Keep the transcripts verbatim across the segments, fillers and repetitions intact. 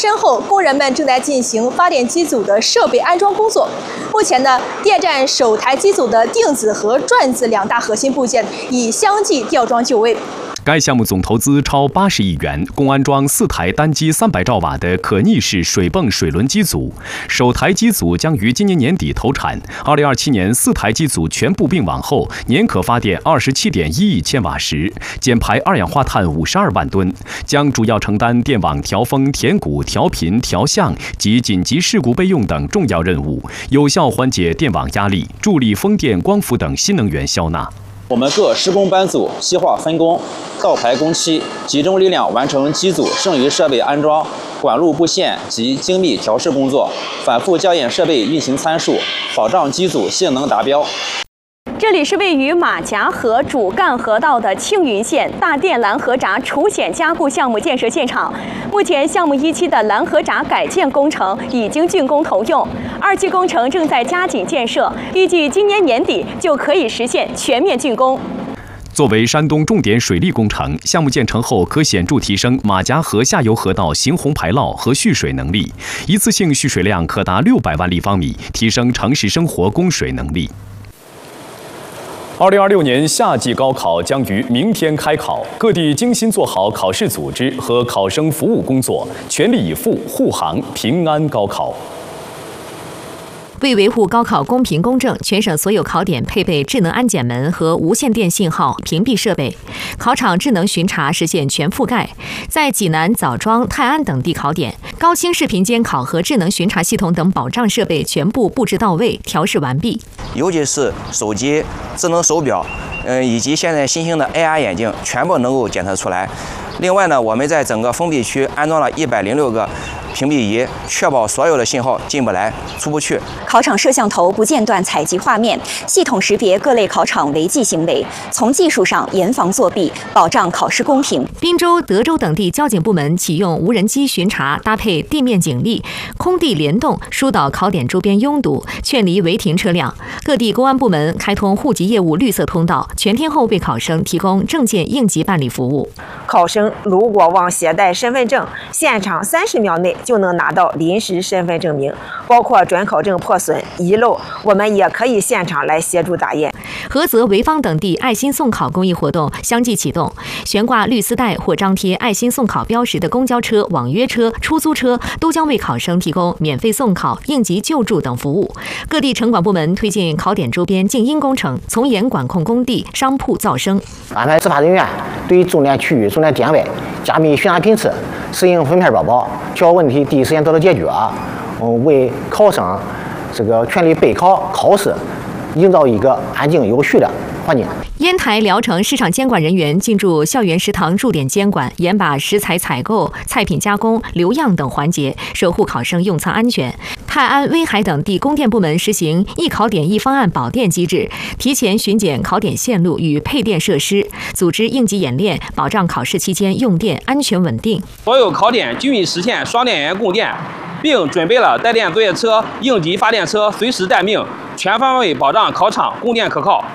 山后，工人们正在进行发电机组的设备安装工作。目前呢，电站首台机组的定子和转子两大核心部件已相继吊装就位。 该项目总投资超八十亿元，共安装四台单机三百兆瓦的可逆式水泵水轮机组。首台机组将于今年年底投产。二零二七年，四台机组全部并网后，年可发电二十七点一亿千瓦时，减排二氧化碳五十二万吨，将主要承担电网调峰、填谷、调频、调向及紧急事故备用等重要任务，有效缓解电网压力，助力风电、光伏等新能源消纳。 我们各施工班组细化分工，倒排工期，集中力量完成机组剩余设备安装、管路布线及精密调试工作，反复校验设备运行参数，保障机组性能达标。 这里是位于马夹河主干河道的庆云县大电蓝河闸除险加固项目建设现场。目前，项目一期的蓝河闸改建工程已经竣工投用，二期工程正在加紧建设，预计今年年底就可以实现全面竣工。 作为山东重点水利工程，项目建成后可显著提升马夹河下游河道行洪排涝和蓄水能力，一次性蓄水量可达六百万立方米，提升城市生活供水能力。二零二六年夏季高考将于明天开考，各地精心做好考试组织和考生服务工作，全力以赴护航平安高考。 为维护高考公平公正，全省所有考点配备智能安检门和无线电信号屏蔽设备，考场智能巡查实现全覆盖。在济南、枣庄、泰安等地考点，高清视频监考和智能巡查系统等保障设备全部布置到位、调试完毕。 尤其是手机、智能手表，嗯，以及现在新兴的 A R 眼镜，全部能够检测出来。另外呢，我们在整个封闭区安装了一百零六个屏蔽仪，确保所有的信号进不来、出不去。 考场摄像头不间断采集画面，系统识别各类考场违纪行为，从技术上严防作弊，保障考试公平。 滨州、德州等地交警部门启用无人机巡查，搭配地面警力，空地联动疏导考点周边拥堵，劝离违停车辆。各地公安部门开通户籍业务绿色通道，全天候为考生提供证件应急办理服务。 考生如果忘携带身份证，现场三十秒内就能拿到临时身份证明，包括准考证破损、遗漏，我们也可以现场来协助打验。 菏泽、潍坊等地爱心送考公益活动相继启动，悬挂绿丝带或张贴爱心送考标识的公交车、网约车、出租车都将为考生提供免费送考、应急救助等服务。各地城管部门推进考点周边静音工程，从严管控工地、商铺噪声， 安排执法人员对重点区域、重点点位加密巡查频次，实行分片报告，确保问题第一时间得到解决，嗯，为考生这个全力备考考试营造一个安静有序的环境。 烟台、聊城市场监管人员进驻校园食堂驻点监管，严把食材采购、菜品加工、留样等环节，守护考生用餐安全。泰安、威海等地供电部门实行一考点一方案保电机制，提前巡检考点线路与配电设施，组织应急演练，保障考试期间用电安全稳定。 所有考点均已实现双电源供电，并准备了带电作业车、应急发电车，随时待命，全方位保障考场供电可靠。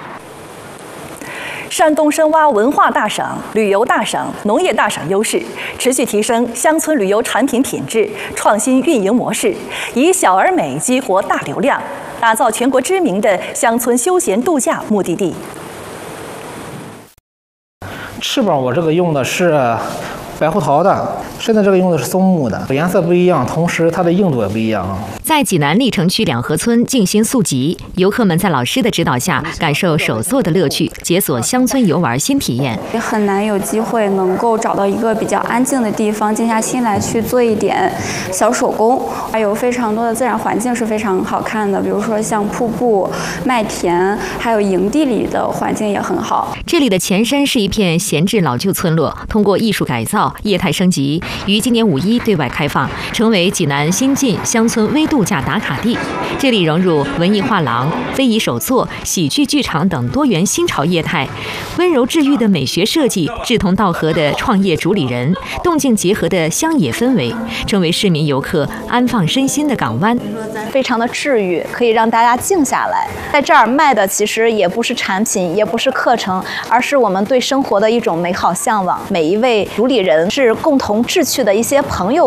山东深挖文化大省、旅游大省、农业大省优势，持续提升乡村旅游产品品质，创新运营模式，以小而美激活大流量，打造全国知名的乡村休闲度假目的地。 翅膀我这个用的是白胡桃的，身子这个用的是松木的，颜色不一样，同时它的硬度也不一样。 在济南历城区两河村静心宿集，游客们在老师的指导下，感受手作的乐趣，解锁乡村游玩新体验。 也很难有机会能够找到一个比较安静的地方，静下心来去做一点小手工。还有非常多的自然环境是非常好看的，比如说像瀑布、麦田，还有营地里的环境也很好。 这里的前身是一片闲置老旧村落，通过艺术改造、业态升级，于今年五一对外开放，成为济南新晋乡村微度假打卡地。这里融入文艺画廊、非遗手作、喜剧剧场等多元新潮业态，温柔治愈的美学设计，志同道合的创业主理人，动静结合的乡野氛围，成为市民游客安放身心的港湾。 非常的治愈，可以让大家静下来。在这儿卖的其实也不是产品，也不是课程，而是我们对生活的一种美好向往。每一位主理人是共同志趣的一些朋友。